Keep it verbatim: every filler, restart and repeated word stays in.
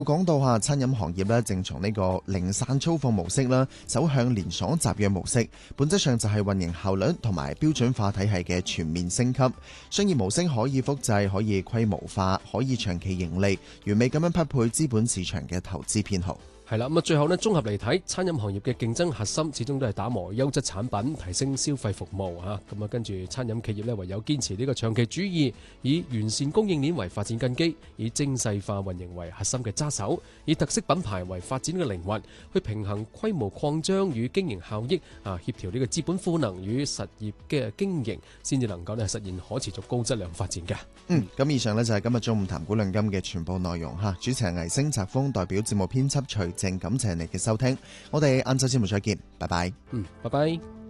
講到下餐飲行業咧，正從呢個零散操課模式啦，走向連鎖集約模式，本質上就係運營效率同埋標準化體系嘅全面升級。商業模式可以複製，可以規模化，可以長期盈利，完美咁樣匹配資本市場嘅投資偏好。 係啦，咁啊最後呢，綜合嚟睇，餐飲行業嘅競爭核心始終都係打磨優質產品，提升消費服務啊。咁啊，跟住餐飲企業呢，唯有堅持呢個長期主義，以完善供應鏈為發展根基，以精細化運營為核心嘅揸手，以特色品牌為發展嘅靈魂，去平衡規模擴張與經營效益啊，協調呢個資本賦能與實業嘅經營，先至能夠呢實現可持續高質量發展嘅。 嗯，咁以上呢，就係今日中午談古論今嘅全部內容嚇。主持人魏星澤峰，代表節目編輯徐靜，感謝你嘅收聽。我哋晏晝節目再見，拜拜。 嗯，拜拜。